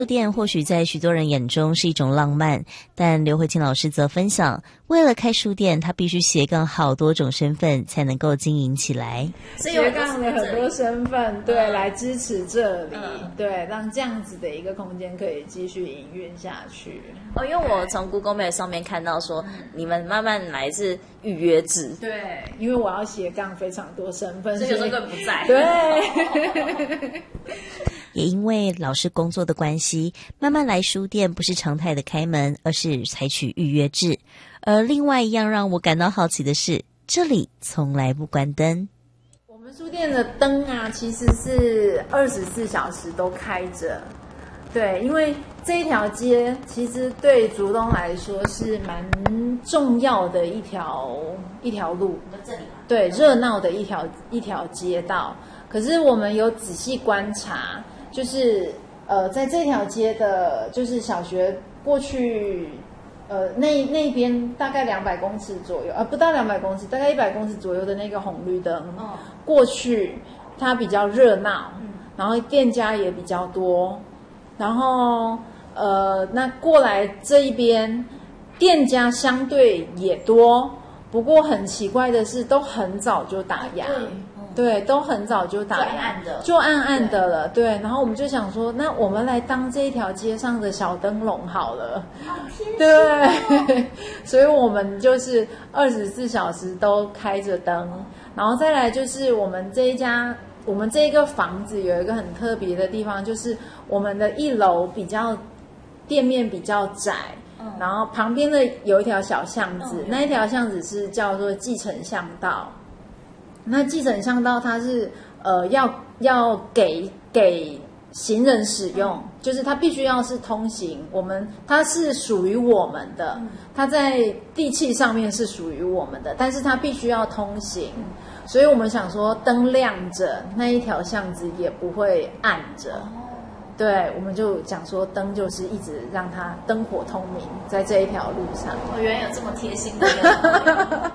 书店或许在许多人眼中是一种浪漫，但刘慧卿老师则分享，为了开书店，他必须斜杠好多种身份才能够经营起来。 斜杠了很多身份，对，来支持这里，对，让这样子的一个空间可以继续营运下去。 因为我从 Google Map 上面看到说，你们慢慢来是预约制， 对，因为我要斜杠非常多身份， 所以有时候根本不在。 对。 也因为老师工作的关系，慢慢来书店不是常态的开门，而是采取预约制。而另外一样让我感到好奇的是，这里从来不关灯。 我们书店的灯啊，其实是24小时都开着。对，因为这一条街其实对竹东来说是蛮重要的一条路， 这里对，热闹的一条街道。可是我们有仔细观察，就是在这条街的，就是小学过去，那边大概200公尺左右，不到200公尺，大概100公尺左右的那个红绿灯，过去它比较热闹，然后店家也比较多，然后那过来这一边店家相对也多，不过很奇怪的是，都很早就打烊。对，都很早就打烊，就暗暗的了。对，然后我们就想说，那我们来当这一条街上的小灯笼好了。对，所以我们就是24小时都开着灯。然后再来就是我们这一个房子有一个很特别的地方，就是我们的1楼店面比较窄。然后旁边的有一条小巷子，那一条巷子是叫做继承巷道。那继承巷道它是要给行人使用，就是它必须要是通行，它是属于我们的，它在地契上面是属于我们的，但是它必须要通行，所以我们想说灯亮着，那一条巷子也不会暗着。对，我们就讲说灯就是一直让它灯火通明在这一条路上。 原来有这么贴心的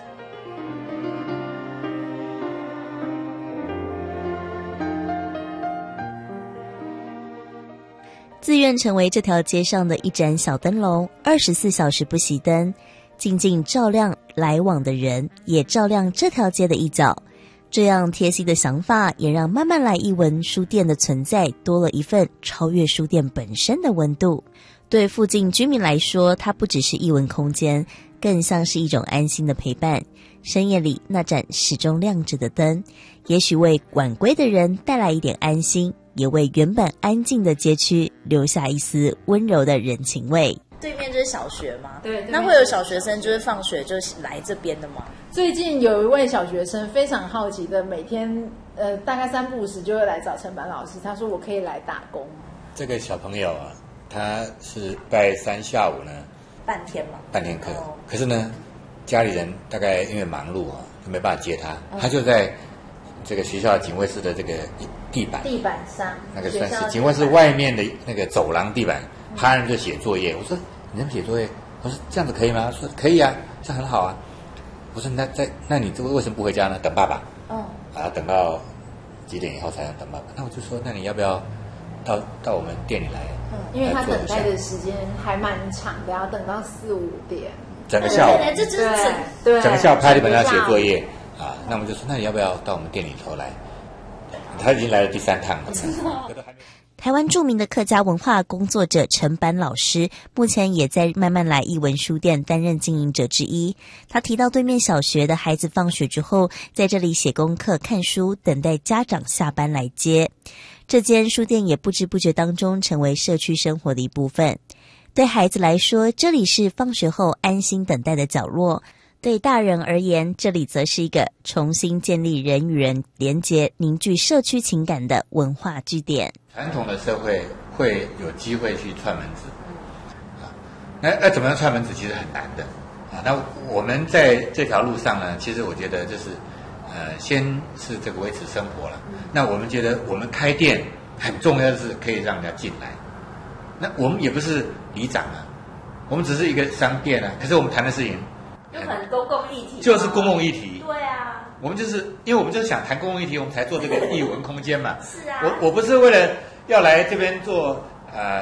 自愿成为这条街上的一盏小灯笼，24小时不熄灯，静静照亮来往的人，也照亮这条街的一角。这样贴心的想法，也让慢慢来艺文书店的存在多了一份超越书店本身的温度。对附近居民来说，它不只是艺文空间，更像是一种安心的陪伴。深夜里那盏始终亮着的灯，也许为晚归的人带来一点安心，也为原本安静的街区留下一丝温柔的人情味。 对面就是小学吗？ 对， 那会有小学生就是放学就来这边的吗？ 最近有一位小学生非常好奇的，每天大概3不5时就会来找陈板老师，他说我可以来打工。 这个小朋友啊，他是拜3下午呢半天嘛， 半天课，可是呢家里人大概因为忙碌啊，就没办法接他，他就在这个学校警卫室的这个地板上， 那个算是警卫室外面的那个走廊地板，他人就写作业。我说你能写作业？我说这样子可以吗？他说可以啊，这样很好啊。我说那你这为什么不回家呢？等爸爸。等到几点以后才能等爸爸？那我就说，那你要不要到我们店里来？ 因为他等待的时间还蛮长的，要等到4、5点。 整个下午， 对， 整个下午拍了本要写作业啊。那我们就说，那你要不要到我们店里头来？他已经来了第3趟了。 台湾著名的客家文化工作者陈板老师，目前也在慢慢来艺文书店担任经营者之一。他提到，对面小学的孩子放学之后，在这里写功课、看书，等待家长下班来接。这间书店也不知不觉当中成为社区生活的一部分。对孩子来说，这里是放学后安心等待的角落；对大人而言，这里则是一个重新建立人与人连结、凝聚社区情感的文化据点。 传统的社会会有机会去串门子，那怎么样串门子其实很难的啊。那我们在这条路上呢，其实我觉得就是先是这个维持生活了。那我们觉得我们开店很重要的是可以让人家进来。那我们也不是里长啊，我们只是一个商店啊。可是我们谈的事情就很公共议题， 就是公共议题。 对啊。 我们就是因为我们就是想谈公共议题，我们才做这个艺文空间嘛。 是啊。 我不是为了要来这边做